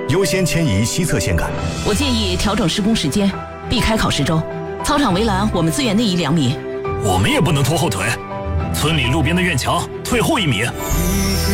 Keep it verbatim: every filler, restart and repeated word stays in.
优先迁移西侧线杆。 我建议调整施工时间，避开考试周。操场围栏我们自远内移两米。 我们也不能拖后腿，村里路边的院墙退后一米。